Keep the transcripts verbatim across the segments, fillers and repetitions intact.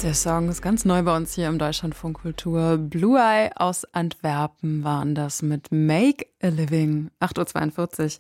Der Song ist ganz neu bei uns hier im Deutschlandfunk Kultur. Blue Eye aus Antwerpen waren das mit Make a Living. acht Uhr zweiundvierzig.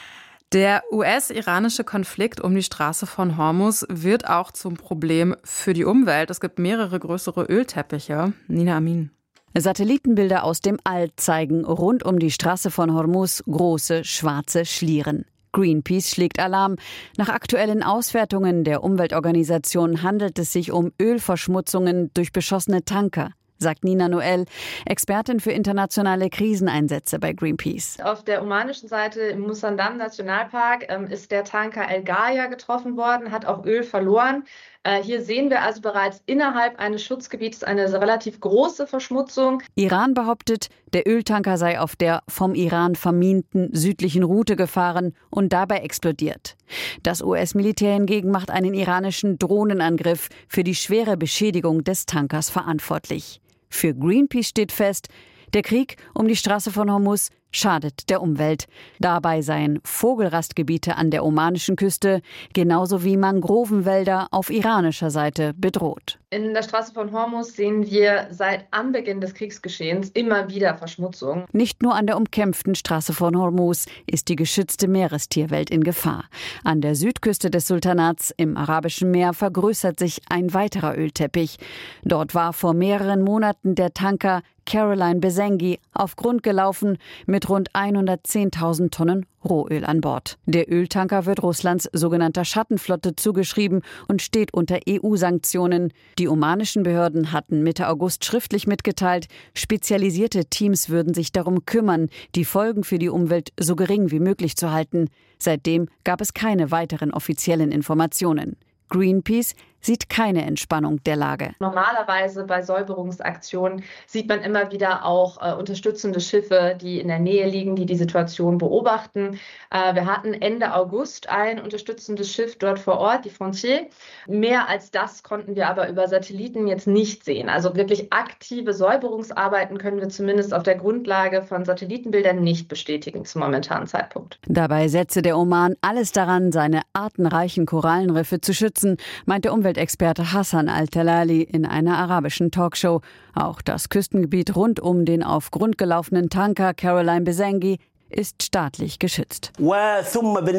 Der U S-iranische Konflikt um die Straße von Hormuz wird auch zum Problem für die Umwelt. Es gibt mehrere größere Ölteppiche. Nina Amin. Satellitenbilder aus dem All zeigen rund um die Straße von Hormuz große schwarze Schlieren. Greenpeace schlägt Alarm. Nach aktuellen Auswertungen der Umweltorganisation handelt es sich um Ölverschmutzungen durch beschossene Tanker, sagt Nina Noel, Expertin für internationale Kriseneinsätze bei Greenpeace. Auf der omanischen Seite im Musandam-Nationalpark ähm, ist der Tanker El Gaia getroffen worden, hat auch Öl verloren. Äh, hier sehen wir also bereits innerhalb eines Schutzgebietes eine relativ große Verschmutzung. Iran behauptet, der Öltanker sei auf der vom Iran verminten südlichen Route gefahren und dabei explodiert. Das U S-Militär hingegen macht einen iranischen Drohnenangriff für die schwere Beschädigung des Tankers verantwortlich. Für Greenpeace steht fest, der Krieg um die Straße von Hormuz schadet der Umwelt. Dabei seien Vogelrastgebiete an der omanischen Küste genauso wie Mangrovenwälder auf iranischer Seite bedroht. In der Straße von Hormuz sehen wir seit Anbeginn des Kriegsgeschehens immer wieder Verschmutzung. Nicht nur an der umkämpften Straße von Hormuz ist die geschützte Meerestierwelt in Gefahr. An der Südküste des Sultanats im Arabischen Meer vergrößert sich ein weiterer Ölteppich. Dort war vor mehreren Monaten der Tanker Caroline Besengi auf Grund gelaufen mit rund hundertzehntausend Tonnen Rohöl an Bord. Der Öltanker wird Russlands sogenannter Schattenflotte zugeschrieben und steht unter E U-Sanktionen. Die omanischen Behörden hatten Mitte August schriftlich mitgeteilt, spezialisierte Teams würden sich darum kümmern, die Folgen für die Umwelt so gering wie möglich zu halten. Seitdem gab es keine weiteren offiziellen Informationen. Greenpeace sieht keine Entspannung der Lage. Normalerweise bei Säuberungsaktionen sieht man immer wieder auch äh, unterstützende Schiffe, die in der Nähe liegen, die die Situation beobachten. Äh, wir hatten Ende August ein unterstützendes Schiff dort vor Ort, die Frontier. Mehr als das konnten wir aber über Satelliten jetzt nicht sehen. Also wirklich aktive Säuberungsarbeiten können wir zumindest auf der Grundlage von Satellitenbildern nicht bestätigen zum momentanen Zeitpunkt. Dabei setze der Oman alles daran, seine artenreichen Korallenriffe zu schützen, meint der Umweltexperte Hassan Al-Talali in einer arabischen Talkshow. Auch das Küstengebiet rund um den auf Grund gelaufenen Tanker Caroline Besengi ist staatlich geschützt. Das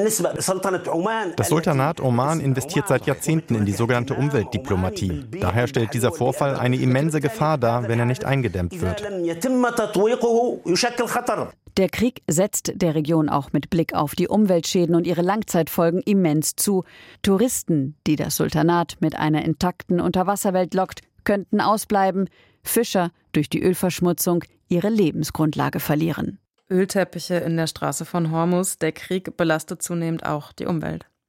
Sultanat Oman investiert seit Jahrzehnten in die sogenannte Umweltdiplomatie. Daher stellt dieser Vorfall eine immense Gefahr dar, wenn er nicht eingedämmt wird. Der Krieg setzt der Region auch mit Blick auf die Umweltschäden und ihre Langzeitfolgen immens zu. Touristen, die das Sultanat mit einer intakten Unterwasserwelt lockt, könnten ausbleiben. Fischer durch die Ölverschmutzung ihre Lebensgrundlage verlieren. Ölteppiche in der Straße von Hormuz. Der Krieg belastet zunehmend auch die Umwelt.